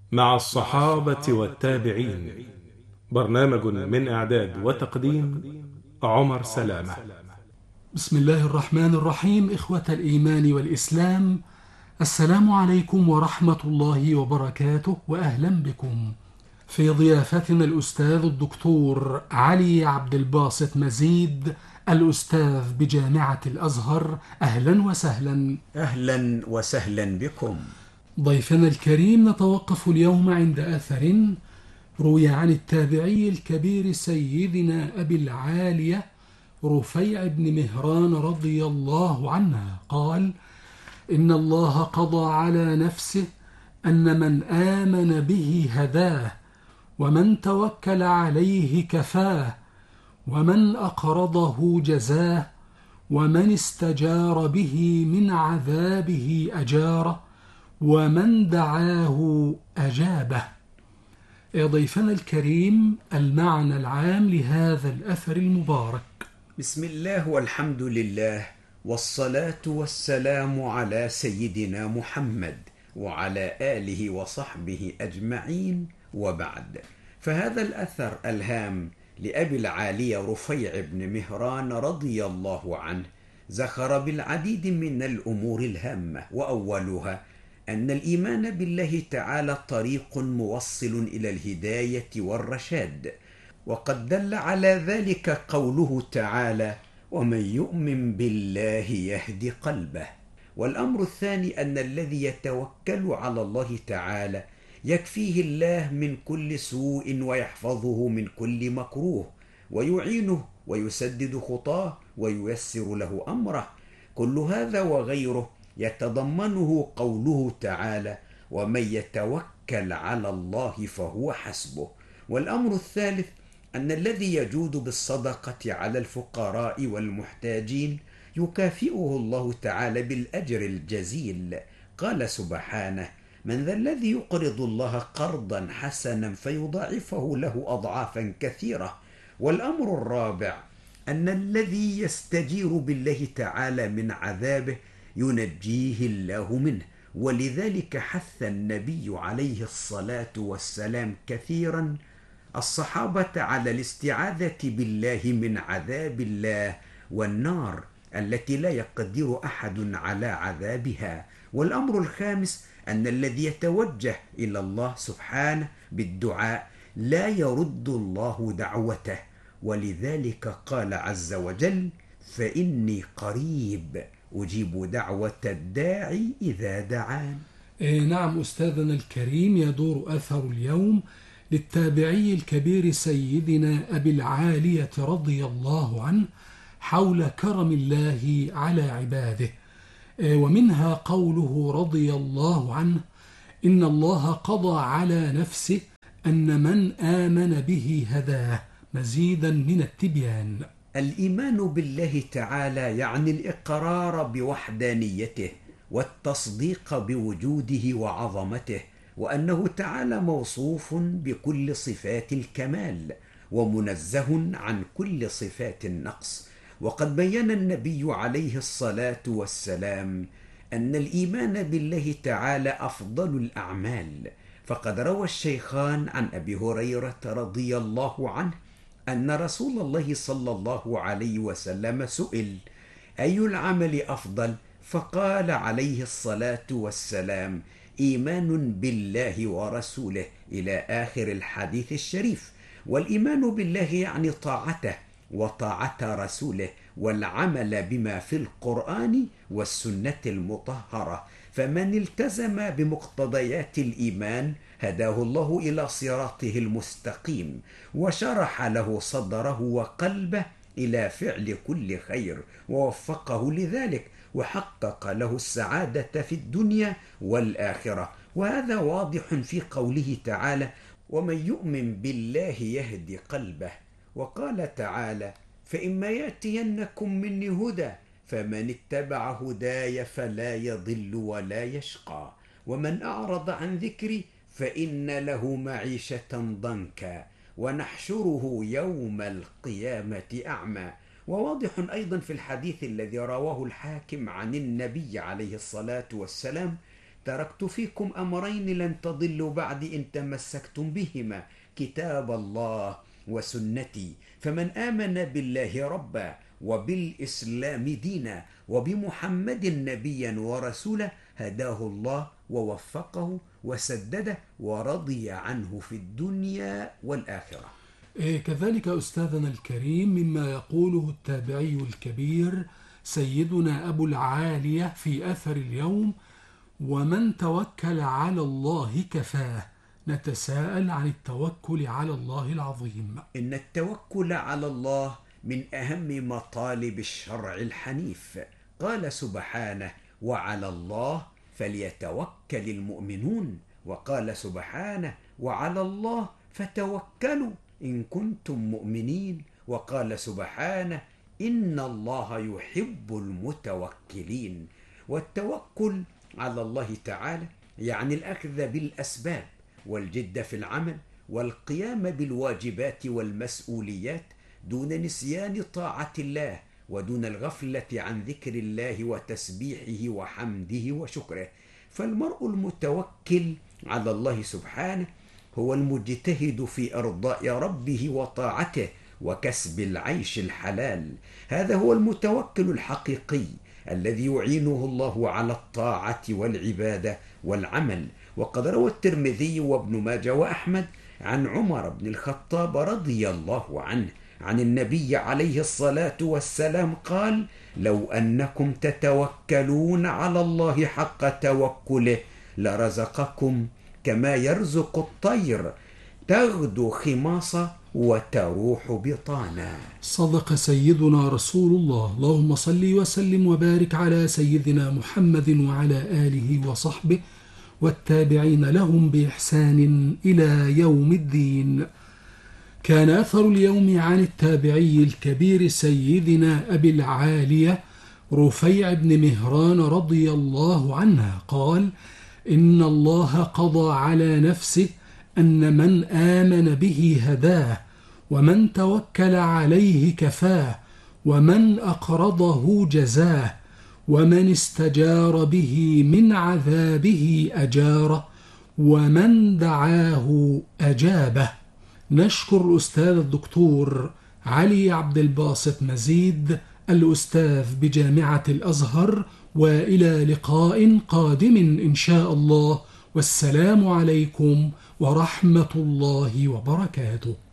مع الصحابة والتابعين. برنامج من إعداد وتقديم عمر سلامة. بسم الله الرحمن الرحيم. إخوة الإيمان والإسلام، السلام عليكم ورحمة الله وبركاته، وأهلا بكم في ضيافتنا الأستاذ الدكتور علي عبد الباسط مزيد، الأستاذ بجامعة الأزهر. أهلا وسهلا. أهلا وسهلا بكم. ضيفنا الكريم، نتوقف اليوم عند أثر روي عن التابعي الكبير سيدنا أبي العالية رفيع بن مهران رضي الله عنه قال: إن الله قضى على نفسه أن من آمن به هداه، ومن توكل عليه كفاه، ومن أقرضه جزاه، ومن استجار به من عذابه أجاره، ومن دعاه أجابه. يا ضيفنا الكريم، المعنى العام لهذا الأثر المبارك. بسم الله والحمد لله، والصلاة والسلام على سيدنا محمد وعلى آله وصحبه أجمعين، وبعد. فهذا الأثر الهام لأبي العالية رفيع بن مهران رضي الله عنه زخر بالعديد من الأمور الهامة، وأولها أن الإيمان بالله تعالى طريق موصل إلى الهداية والرشاد، وقد دل على ذلك قوله تعالى: ومن يؤمن بالله يهد قلبه. والأمر الثاني أن الذي يتوكل على الله تعالى يكفيه الله من كل سوء، ويحفظه من كل مكروه، ويعينه ويسدد خطاه وييسر له أمره. كل هذا وغيره يتضمنه قوله تعالى: ومن يتوكل على الله فهو حسبه. والأمر الثالث أن الذي يجود بالصدقة على الفقراء والمحتاجين يكافئه الله تعالى بالأجر الجزيل. قال سبحانه: من ذا الذي يقرض الله قرضا حسنا فيضاعفه له أضعافا كثيرة. والأمر الرابع أن الذي يستجير بالله تعالى من عذابه ينجيه الله منه، ولذلك حث النبي عليه الصلاة والسلام كثيرا الصحابة على الاستعاذة بالله من عذاب الله والنار التي لا يقدر أحد على عذابها. والأمر الخامس أن الذي يتوجه إلى الله سبحانه بالدعاء لا يرد الله دعوته، ولذلك قال عز وجل: فإني قريب أجيب دعوة الداعي إذا دعان. نعم أستاذنا الكريم، يدور أثر اليوم للتابعي الكبير سيدنا أبي العالية رضي الله عنه حول كرم الله على عباده، ومنها قوله رضي الله عنه: إن الله قضى على نفسه أن من آمن به هداه، مزيدا من التبيان. الإيمان بالله تعالى يعني الإقرار بوحدانيته والتصديق بوجوده وعظمته، وأنه تعالى موصوف بكل صفات الكمال ومنزه عن كل صفات النقص. وقد بين النبي عليه الصلاة والسلام أن الإيمان بالله تعالى أفضل الأعمال، فقد روى الشيخان عن أبي هريرة رضي الله عنه أن رسول الله صلى الله عليه وسلم سئل: أي العمل أفضل؟ فقال عليه الصلاة والسلام: إيمان بالله ورسوله، إلى آخر الحديث الشريف. والإيمان بالله يعني طاعته وطاعة رسوله، والعمل بما في القرآن والسنة المطهرة. فمن التزم بمقتضيات الإيمان هداه الله إلى صراطه المستقيم، وشرح له صدره وقلبه إلى فعل كل خير، ووفقه لذلك، وحقق له السعادة في الدنيا والآخرة. وهذا واضح في قوله تعالى: ومن يؤمن بالله يهدي قلبه. وقال تعالى: فإما يأتينكم مني هدى فمن اتبع هداي فلا يضل ولا يشقى، ومن أعرض عن ذكري فإن له معيشة ضنكا ونحشره يوم القيامة أعمى. وواضح أيضا في الحديث الذي رواه الحاكم عن النبي عليه الصلاة والسلام: تركت فيكم أمرين لن تضلوا بعد إن تمسكتم بهما، كتاب الله وسنتي، فمن آمن بالله ربا وبالإسلام دينا وبمحمد نبيا ورسولا هداه الله ووفقه وسدده ورضي عنه في الدنيا والآخرة. كذلك أستاذنا الكريم مما يقوله التابعي الكبير سيدنا أبو العالية في أثر اليوم: ومن توكل على الله كفاه. نتساءل عن التوكل على الله العظيم. إن التوكل على الله من أهم مطالب الشرع الحنيف. قال سبحانه: وعلى الله فليتوكل المؤمنون. وقال سبحانه: وعلى الله فتوكلوا إن كنتم مؤمنين. وقال سبحانه: إن الله يحب المتوكلين. والتوكل على الله تعالى يعني الأخذ بالأسباب والجد في العمل والقيام بالواجبات والمسؤوليات دون نسيان طاعة الله ودون الغفلة عن ذكر الله وتسبيحه وحمده وشكره. فالمرء المتوكل على الله سبحانه هو المجتهد في إرضاء ربه وطاعته وكسب العيش الحلال. هذا هو المتوكل الحقيقي الذي يعينه الله على الطاعة والعبادة والعمل. وقد روى الترمذي وابن ماجه وأحمد عن عمر بن الخطاب رضي الله عنه عن النبي عليه الصلاة والسلام قال: لو أنكم تتوكلون على الله حق توكله لرزقكم كما يرزق الطير تغدو خماصا وتروح بطانا. صدق سيدنا رسول الله. اللهم صل وسلم وبارك على سيدنا محمد وعلى آله وصحبه والتابعين لهم بإحسان إلى يوم الدين. كان أثر اليوم عن التابعي الكبير سيدنا أبي العالية رفيع بن مهران رضي الله عنه قال: إن الله قضى على نفسه أن من آمن به هداه، ومن توكل عليه كفاه، ومن أقرضه جزاه، ومن استجار به من عذابه أجاره، ومن دعاه أجابه. نشكر الأستاذ الدكتور علي عبد الباسط مزيد الأستاذ بجامعة الأزهر، وإلى لقاء قادم إن شاء الله، والسلام عليكم ورحمة الله وبركاته.